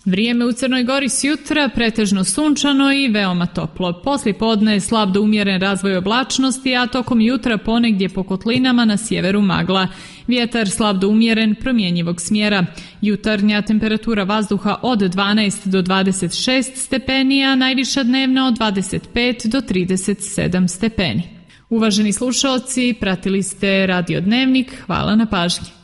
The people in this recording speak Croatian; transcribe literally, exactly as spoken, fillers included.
Vrijeme u Crnoj Gori s jutra pretežno sunčano i veoma toplo. Poslijepodne je slab do umjeren razvoj oblačnosti, a tokom jutra ponegdje po kotlinama na sjeveru magla. Vjetar slab do umjeren, promjenjivog smjera. Jutarnja temperatura vazduha od dvanaest do dvadeset šest stepeni, a najviša dnevna od dvadeset pet do trideset sedam stepeni. Uvaženi slušaoci, pratili ste Radio Dnevnik. Hvala na pažnji.